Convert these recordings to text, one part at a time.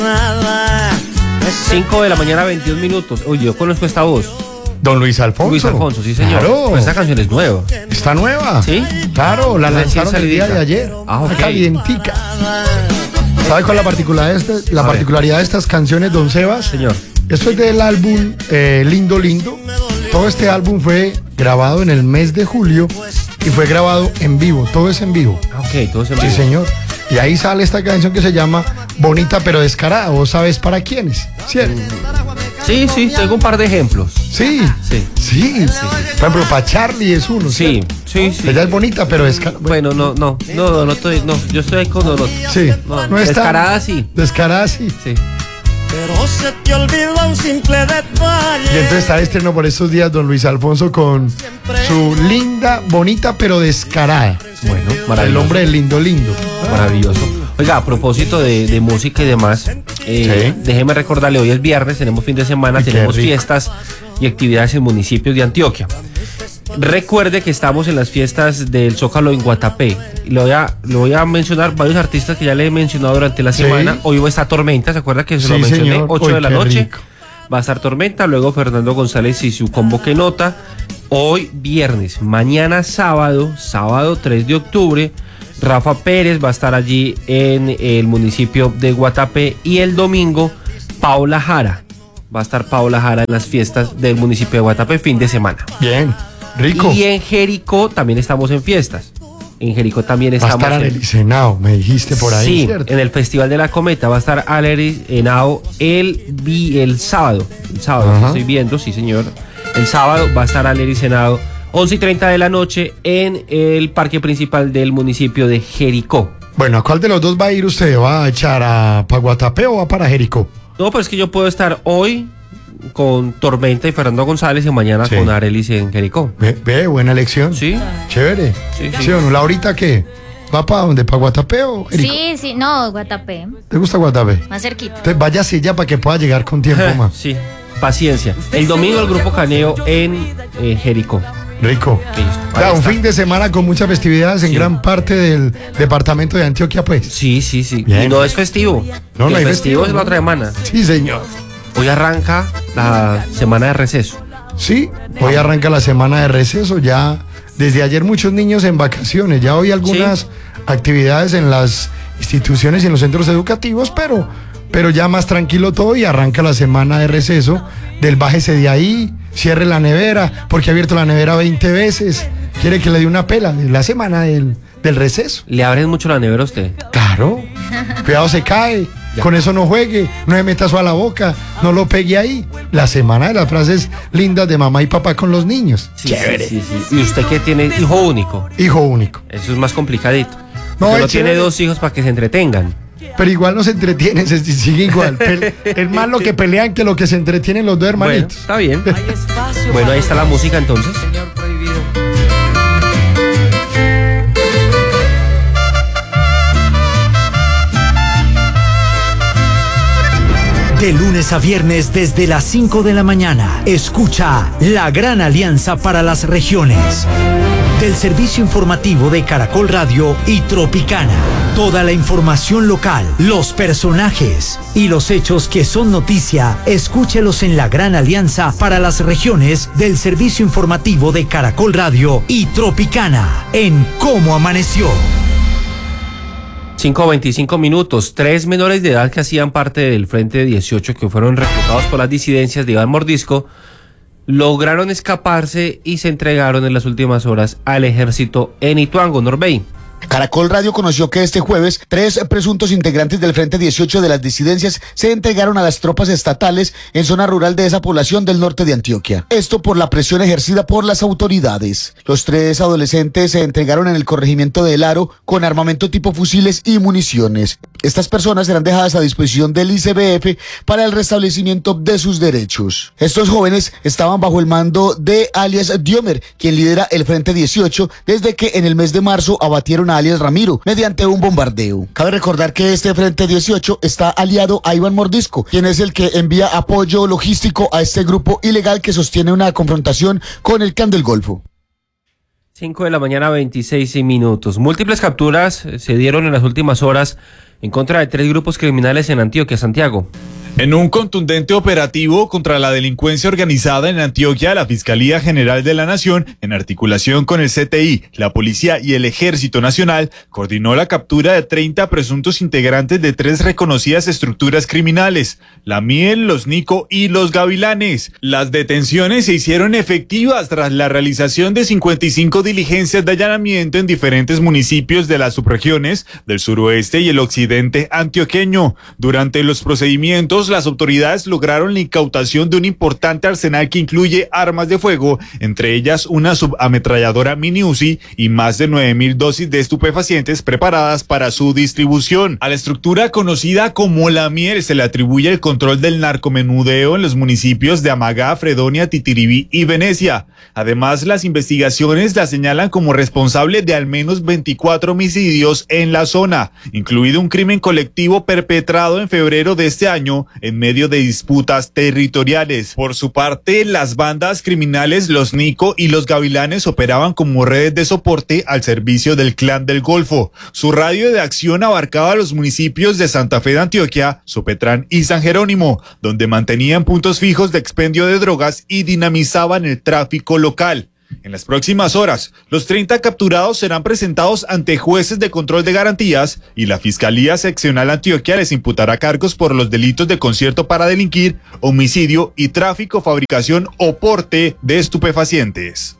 5 de la mañana, 22 minutos. Oye, yo conozco esta voz. Don Luis Alfonso. Luis Alfonso, sí señor. Claro. Pues esta canción es nueva. ¿Está nueva? ¿Sí? Claro, la Recién lanzaron el día salidita. de ayer. Ah, ok. Está calientica. ¿Sabe cuál es la particularidad de estas canciones, don Sebas? Señor. Esto es del álbum Lindo Lindo. Todo este álbum fue grabado en el mes de julio y fue grabado en vivo. Todo es en vivo. Ah, ok, todo se Sí, señor. Y ahí sale esta canción que se llama Bonita pero Descarada. ¿Vos sabes para quiénes? ¿Cierto? Sí, tengo un par de ejemplos. Sí. Sí. Por ejemplo, para Charlie es uno. Sí. Ella es bonita pero descarada. Bueno, no, yo estoy ahí con Dolor. Sí. No está descarada sí. Descarada sí. Sí. Pero se te olvidó un simple detalle. Y entonces está estreno por estos días don Luis Alfonso con su linda, bonita pero descarada. Bueno, El maravilloso. nombre del Lindo Lindo. Maravilloso. Oiga, a propósito de música y demás, déjeme recordarle, hoy es viernes, tenemos fin de semana, Ay, qué tenemos rico. fiestas y actividades en municipios de Antioquia. Recuerde que estamos en las fiestas del Zócalo en Guatapé. Le voy a mencionar varios artistas que ya le he mencionado durante la Sí. semana. Hoy está Tormenta, ¿se acuerda que se lo Sí, mencioné? señor. 8 Uy, de la qué noche. rico. Va a estar Tormenta, luego Fernando González y su combo que nota. Hoy viernes, mañana sábado 3 de octubre, Rafa Pérez va a estar allí en el municipio de Guatapé y el domingo Paula Jara. Va a estar Paula Jara en las fiestas del municipio de Guatapé fin de semana. Bien, rico. Y en Jericó también estamos en fiestas. En Jericó también Va a estamos estar Anelis Henao, me dijiste por ahí, sí, ¿cierto? en el Festival de la Cometa va a estar Anelis Henao el sábado. El sábado, Ajá. estoy viendo, sí señor. El sábado va a estar Anelis Henao 11:30 de la noche en el parque principal del municipio de Jericó. Bueno, ¿a cuál de los dos va a ir usted? ¿Va a echar a Guatapé o va para Jericó? No, pero es que yo puedo estar hoy con Tormenta y Fernando González y mañana Sí. con Arelis en Jericó. Ve, buena elección. Sí. Chévere. Sí. ¿Sí o no? ¿Laurita qué? ¿Va para dónde? ¿Para Guatapé o Jericó? Sí, no, Guatapé, ¿Te gusta Guatapé? más cerquita. Entonces váyase ya para que pueda llegar con tiempo más. Sí, paciencia. El domingo el grupo Caneo en Jericó. Rico. Listo. Ya, Ahí un está. fin de semana con muchas festividades en Sí. gran parte del departamento de Antioquia, pues. Sí. Bien. Y no es festivo. No El hay festivo festivo, es la ¿no? otra semana. Sí, señor. Hoy arranca la semana de receso. Sí, hoy arranca la semana de receso, ya desde ayer muchos niños en vacaciones, ya hoy algunas actividades en las instituciones y en los centros educativos, pero ya más tranquilo todo y arranca la semana de receso del bájese de ahí, cierre la nevera, porque ha abierto la nevera 20 veces, quiere que le dé una pela, la semana del receso. ¿Le abren mucho la nevera a usted? Claro, cuidado se cae, Ya. con eso no juegue, no se meta eso a la boca, no lo pegue ahí. La semana de las frases lindas de mamá y papá con los niños. Sí. ¿Y usted que tiene hijo único? Hijo único. Eso es más complicadito. No, Usted no es tiene chévere. 2 hijos para que se entretengan. Pero igual no se entretienen, se sigue igual. Es más lo que pelean que lo que se entretienen los dos Bueno, hermanitos. está bien. Bueno, ahí está la música entonces. De lunes a viernes desde las 5 de la mañana, escucha La Gran Alianza para las Regiones. Del servicio informativo de Caracol Radio y Tropicana. Toda la información local, los personajes y los hechos que son noticia, escúchelos en La Gran Alianza para las Regiones del servicio informativo de Caracol Radio y Tropicana en Cómo Amaneció. 5:25 minutos. 3 menores de edad que hacían parte del Frente 18 que fueron reclutados por las disidencias de Iván Mordisco lograron escaparse y se entregaron en las últimas horas al ejército en Ituango, Norbey. Caracol Radio conoció que este jueves 3 presuntos integrantes del Frente 18 de las disidencias se entregaron a las tropas estatales en zona rural de esa población del norte de Antioquia. Esto por la presión ejercida por las autoridades. Los 3 adolescentes se entregaron en el corregimiento de El Aro con armamento tipo fusiles y municiones. Estas personas serán dejadas a disposición del ICBF para el restablecimiento de sus derechos. Estos jóvenes estaban bajo el mando de alias Diomer, quien lidera el Frente 18 desde que en el mes de marzo abatieron a alias Ramiro mediante un bombardeo. Cabe recordar que este Frente 18 está aliado a Iván Mordisco, quien es el que envía apoyo logístico a este grupo ilegal que sostiene una confrontación con el Clan del Golfo. 5 de la mañana, 26 minutos. Múltiples capturas se dieron en las últimas horas en contra de 3 grupos criminales en Antioquia, Santiago. En un contundente operativo contra la delincuencia organizada en Antioquia, la Fiscalía General de la Nación, en articulación con el CTI, la Policía y el Ejército Nacional, coordinó la captura de 30 presuntos integrantes de 3 reconocidas estructuras criminales, la Miel, los Nico y los Gavilanes. Las detenciones se hicieron efectivas tras la realización de 55 diligencias de allanamiento en diferentes municipios de las subregiones del suroeste y el occidente antioqueño. Durante los procedimientos, las autoridades lograron la incautación de un importante arsenal que incluye armas de fuego, entre ellas una subametralladora mini Uzi y más de 9.000 dosis de estupefacientes preparadas para su distribución. A la estructura conocida como La Miel se le atribuye el control del narcomenudeo en los municipios de Amagá, Fredonia, Titiribí y Venecia. Además, las investigaciones la señalan como responsable de al menos 24 homicidios en la zona, incluido un crimen colectivo perpetrado en febrero de este año en medio de disputas territoriales. Por su parte, las bandas criminales Los Nico y los Gavilanes operaban como redes de soporte al servicio del Clan del Golfo. Su radio de acción abarcaba los municipios de Santa Fe de Antioquia, Sopetrán y San Jerónimo, donde mantenían puntos fijos de expendio de drogas y dinamizaban el tráfico local. En las próximas horas, los 30 capturados serán presentados ante jueces de control de garantías y la Fiscalía Seccional Antioquia les imputará cargos por los delitos de concierto para delinquir, homicidio y tráfico, fabricación o porte de estupefacientes.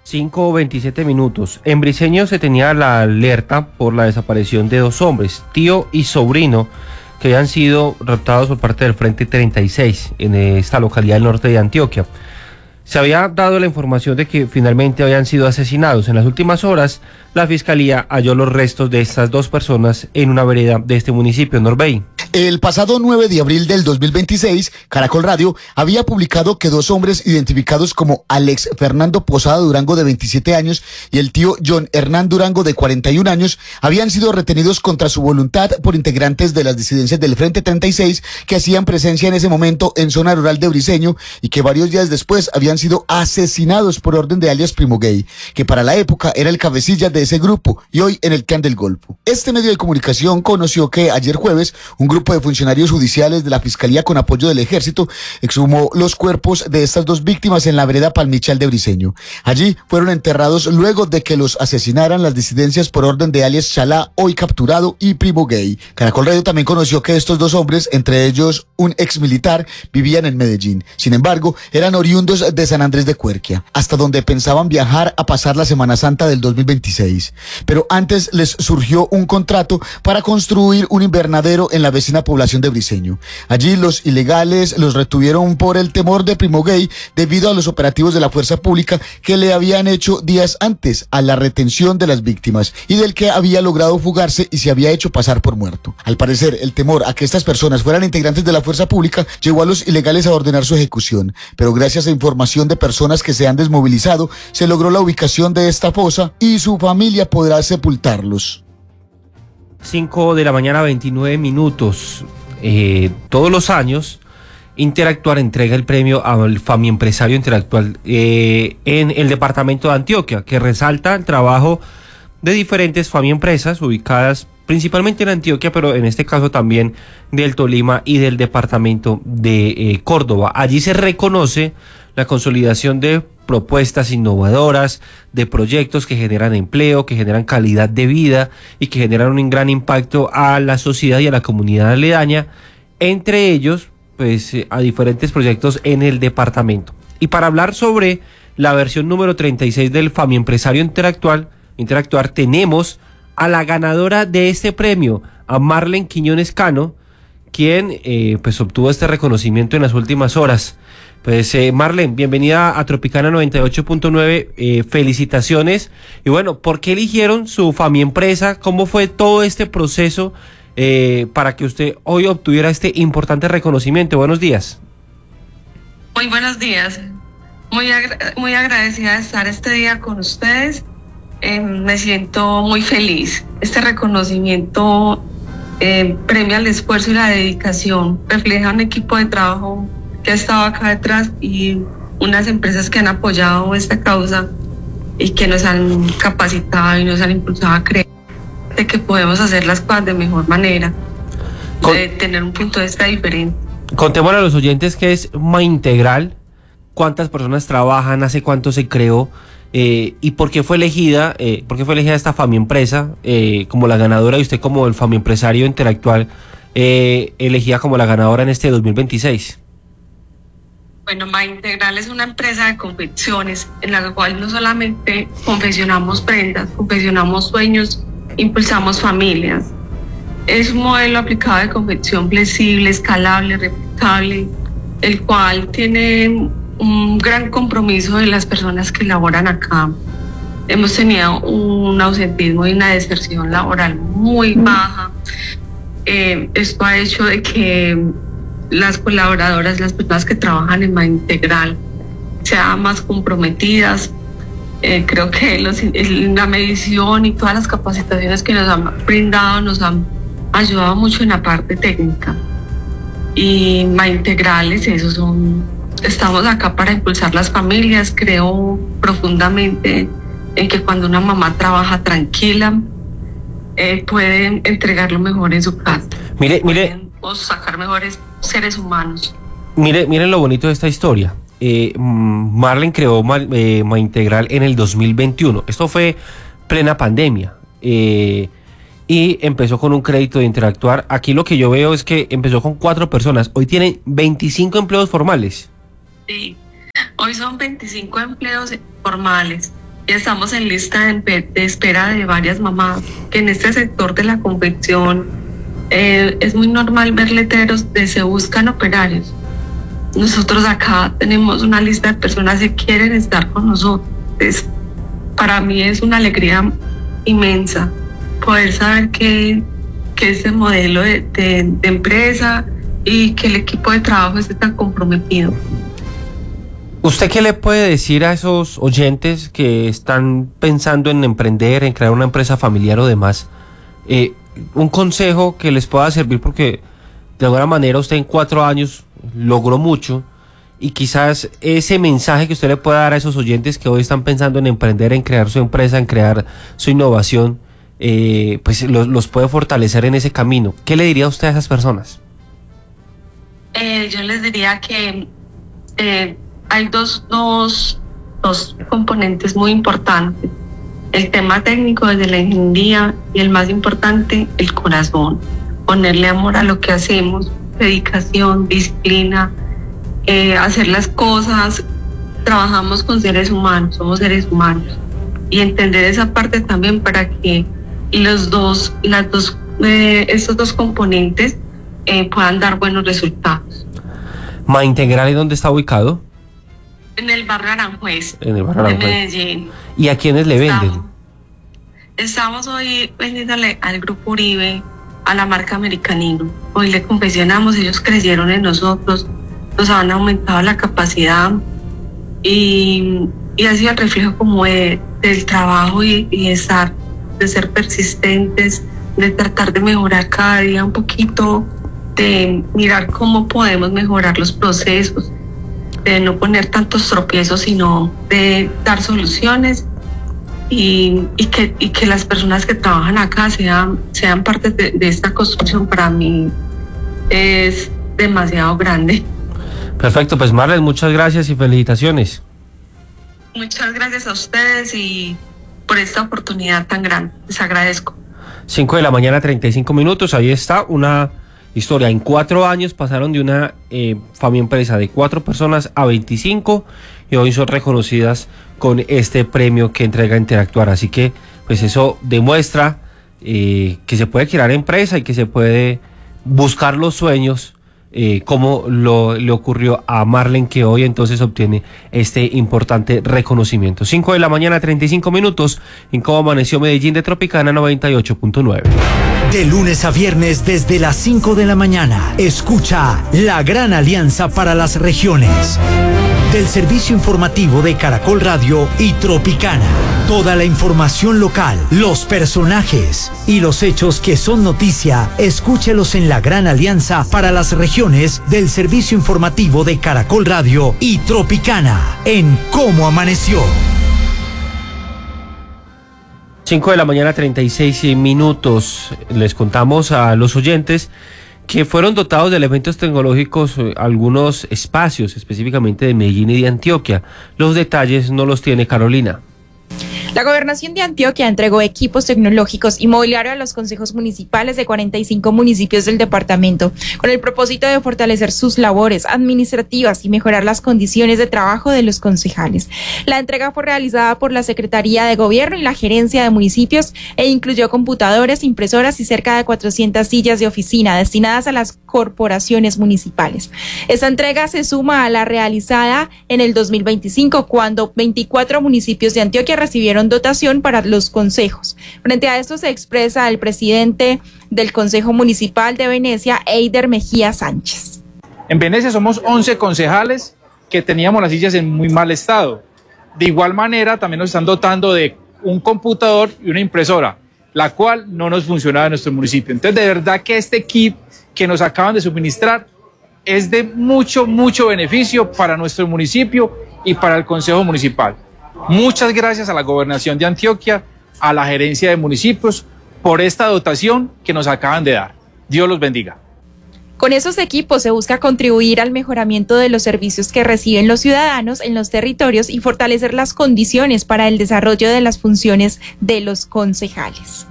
5:27 minutos. En Briceño se tenía la alerta por la desaparición de 2 hombres, tío y sobrino, que habían sido raptados por parte del Frente 36 en esta localidad del norte de Antioquia. Se había dado la información de que finalmente habían sido asesinados. En las últimas horas, la Fiscalía halló los restos de estas 2 personas en una vereda de este municipio, Norbey. El pasado 9 de abril del 2026, Caracol Radio había publicado que 2 hombres identificados como Alex Fernando Posada Durango, de 27 años, y el tío John Hernán Durango, de 41 años, habían sido retenidos contra su voluntad por integrantes de las disidencias del Frente 36 que hacían presencia en ese momento en zona rural de Briceño y que varios días después habían sido asesinados por orden de alias Primo Gay, que para la época era el cabecilla de ese grupo y hoy en el Clan del Golfo. Este medio de comunicación conoció que ayer jueves un grupo de funcionarios judiciales de la Fiscalía con apoyo del Ejército exhumó los cuerpos de estas 2 víctimas en la vereda Palmichal de Briceño. Allí fueron enterrados luego de que los asesinaran las disidencias por orden de alias Chalá, hoy capturado, y Primo Gay. Caracol Radio también conoció que estos 2 hombres, entre ellos un ex militar, vivían en Medellín. Sin embargo, eran oriundos de San Andrés de Cuerquia, hasta donde pensaban viajar a pasar la Semana Santa del 2026. Pero antes les surgió un contrato para construir un invernadero en la vecina población de Briceño. Allí los ilegales los retuvieron por el temor de Primo Gay debido a los operativos de la fuerza pública que le habían hecho días antes a la retención de las víctimas y del que había logrado fugarse y se había hecho pasar por muerto. Al parecer, el temor a que estas personas fueran integrantes de la fuerza pública llevó a los ilegales a ordenar su ejecución, pero gracias a información de personas que se han desmovilizado, se logró la ubicación de esta fosa y su familia podrá sepultarlos. 5 de la mañana, 29 minutos. Todos los años, Interactuar entrega el premio al Famiempresario Intelectual en el departamento de Antioquia, que resalta el trabajo de diferentes Famiempresas ubicadas principalmente en Antioquia, pero en este caso también del Tolima y del departamento de Córdoba. Allí se reconoce la consolidación de propuestas innovadoras, de proyectos que generan empleo, que generan calidad de vida y que generan un gran impacto a la sociedad y a la comunidad aledaña, entre ellos, pues, a diferentes proyectos en el departamento. Y para hablar sobre la versión número 36 del Famiempresario Interactuar, tenemos a la ganadora de este premio, a Marlen Quiñones Cano, quien pues obtuvo este reconocimiento en las últimas horas. Pues Marlen, bienvenida a Tropicana 98.9, felicitaciones. Y bueno, ¿por qué eligieron su Famiempresa? ¿Cómo fue todo este proceso para que usted hoy obtuviera este importante reconocimiento? Buenos días. Muy buenos días. Muy agradecida de estar este día con ustedes. Me siento muy feliz. Este reconocimiento premia el esfuerzo y la dedicación, refleja un equipo de trabajo que ha estado acá detrás y unas empresas que han apoyado esta causa y que nos han capacitado y nos han impulsado a creer de que podemos hacer las cosas de mejor manera, de tener un punto de vista diferente. Contémosle a los oyentes qué es Maintegral, cuántas personas trabajan, hace cuánto se creó, y por qué fue elegida esta Famiempresa como la ganadora, y usted como el Famiempresario Interactual elegida como la ganadora en este 2026. Bueno, Maintegral es una empresa de confecciones en la cual no solamente confeccionamos prendas, confeccionamos sueños, impulsamos familias. Es un modelo aplicado de confección flexible, escalable, replicable, el cual tiene un gran compromiso de las personas que laboran acá. Hemos tenido un ausentismo y una deserción laboral muy baja. Esto ha hecho de que las colaboradoras, las personas que trabajan en Maintegral, sean más comprometidas. Creo que la medición y todas las capacitaciones que nos han brindado nos han ayudado mucho en la parte técnica. Y Maintegral es eso, estamos acá para impulsar las familias. Creo profundamente en que cuando una mamá trabaja tranquila, pueden entregar lo mejor en su casa. Mire, o sacar mejores seres humanos. Miren lo bonito de esta historia. Marlene creó Maintegral en el 2021. Esto fue plena pandemia. Y empezó con un crédito de Interactuar. Aquí lo que yo veo es que empezó con 4 personas. Hoy tienen 25 empleos formales. Sí, hoy son 25 empleos formales. Y estamos en lista de espera de varias mamás, que en este sector de la confección es muy normal ver letreros de se buscan operarios. Nosotros acá tenemos una lista de personas que quieren estar con nosotros. Para mí es una alegría inmensa poder saber que este modelo de empresa y que el equipo de trabajo esté tan comprometido. ¿Usted qué le puede decir a esos oyentes que están pensando en emprender, en crear una empresa familiar o demás? Un consejo que les pueda servir, porque de alguna manera usted en 4 años logró mucho, y quizás ese mensaje que usted le pueda dar a esos oyentes que hoy están pensando en emprender, en crear su empresa, en crear su innovación, pues los puede fortalecer en ese camino. ¿Qué le diría usted a esas personas? Yo les diría que hay dos componentes muy importantes: el tema técnico desde la ingeniería, y el más importante, el corazón. Ponerle amor a lo que hacemos, dedicación, disciplina, hacer las cosas. Trabajamos con seres humanos, somos seres humanos, y entender esa parte también para que estos dos componentes puedan dar buenos resultados. Maintegral, ¿y dónde está ubicado? En el barrio Aranjuez, en el barrio Aranjuez, de Medellín. ¿Y a quiénes le venden? Estamos hoy vendiéndole al Grupo Uribe, a la marca Americanino. Hoy le confeccionamos, ellos creyeron en nosotros, nos han aumentado la capacidad, y ha sido el reflejo como del trabajo y de ser persistentes, de tratar de mejorar cada día un poquito, de mirar cómo podemos mejorar los procesos, de no poner tantos tropiezos, sino de dar soluciones, y que las personas que trabajan acá sean parte de esta construcción. Para mí es demasiado grande. Perfecto, pues Marlene, muchas gracias y felicitaciones. Muchas gracias a ustedes y por esta oportunidad tan grande, les agradezco. 5 de la mañana, 35 minutos, ahí está una historia. En 4 años pasaron de una Famiempresa de 4 personas a 25, y hoy son reconocidas con este premio que entrega Interactuar. Así que pues eso demuestra que se puede crear empresa y que se puede buscar los sueños, como le ocurrió a Marlene, que hoy entonces obtiene este importante reconocimiento. 5 de la mañana, 35 minutos, en Cómo Amaneció Medellín de Tropicana 98.9. De lunes a viernes desde las 5 de la mañana, escucha La Gran Alianza para las Regiones, del servicio informativo de Caracol Radio y Tropicana. Toda la información local, los personajes y los hechos que son noticia, escúchelos en La Gran Alianza para las Regiones del servicio informativo de Caracol Radio y Tropicana, en Cómo Amaneció. 5 de la mañana, 36 minutos. Les contamos a los oyentes que fueron dotados de elementos tecnológicos algunos espacios, específicamente de Medellín y de Antioquia. Los detalles no los tiene Carolina. La Gobernación de Antioquia entregó equipos tecnológicos y mobiliario a los consejos municipales de 45 municipios del departamento, con el propósito de fortalecer sus labores administrativas y mejorar las condiciones de trabajo de los concejales. La entrega fue realizada por la Secretaría de Gobierno y la Gerencia de Municipios e incluyó computadores, impresoras y cerca de 400 sillas de oficina destinadas a las corporaciones municipales. Esta entrega se suma a la realizada en el 2025, cuando 24 municipios de Antioquia recibieron dotación para los consejos. Frente a esto se expresa el presidente del Consejo Municipal de Venecia, Eider Mejía Sánchez. En Venecia somos 11 concejales que teníamos las sillas en muy mal estado. De igual manera, también nos están dotando de un computador y una impresora, la cual no nos funcionaba en nuestro municipio. Entonces, de verdad que este kit que nos acaban de suministrar es de mucho beneficio para nuestro municipio y para el Consejo Municipal. Muchas gracias a la Gobernación de Antioquia, a la Gerencia de Municipios, por esta dotación que nos acaban de dar. Dios los bendiga. Con esos equipos se busca contribuir al mejoramiento de los servicios que reciben los ciudadanos en los territorios y fortalecer las condiciones para el desarrollo de las funciones de los concejales.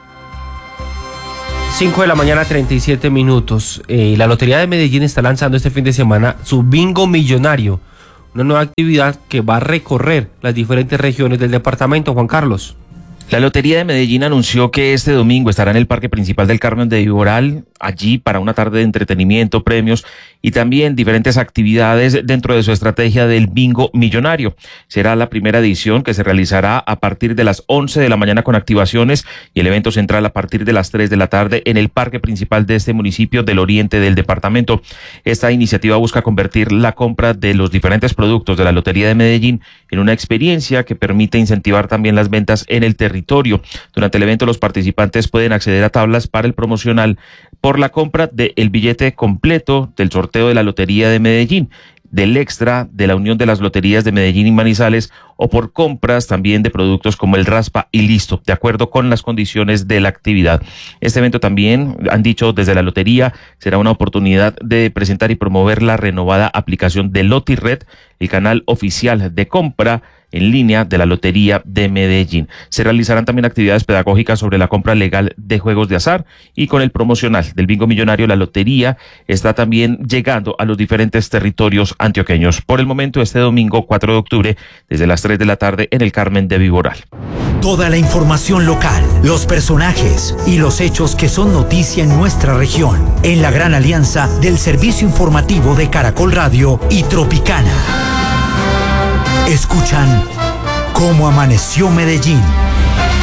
5 de la mañana, 37 minutos. La Lotería de Medellín está lanzando este fin de semana su Bingo Millonario, una nueva actividad que va a recorrer las diferentes regiones del departamento. Juan Carlos. La Lotería de Medellín anunció que este domingo estará en el Parque Principal del Carmen de Viboral, allí para una tarde de entretenimiento, premios y también diferentes actividades dentro de su estrategia del Bingo Millonario. Será la primera edición que se realizará a partir de las 11 de la mañana con activaciones y el evento central a partir de las 3 de la tarde en el Parque Principal de este municipio del oriente del departamento. Esta iniciativa busca convertir la compra de los diferentes productos de la Lotería de Medellín en una experiencia que permite incentivar también las ventas en el territorio. Durante el evento, los participantes pueden acceder a tablas para el promocional por la compra del billete completo del sorteo de la Lotería de Medellín, del extra de la Unión de las Loterías de Medellín y Manizales, o por compras también de productos como el raspa y listo, de acuerdo con las condiciones de la actividad. Este evento también, han dicho desde la Lotería, será una oportunidad de presentar y promover la renovada aplicación de LotiRed, el canal oficial de compra en línea de la Lotería de Medellín. Se realizarán también actividades pedagógicas sobre la compra legal de juegos de azar, y con el promocional del Bingo Millonario, la Lotería está también llegando a los diferentes territorios antioqueños. Por el momento, este domingo 4 de octubre, desde las 3 de la tarde en el Carmen de Viboral. Toda la información local, los personajes y los hechos que son noticia en nuestra región, en la gran alianza del servicio informativo de Caracol Radio y Tropicana. Escuchan Cómo Amaneció Medellín.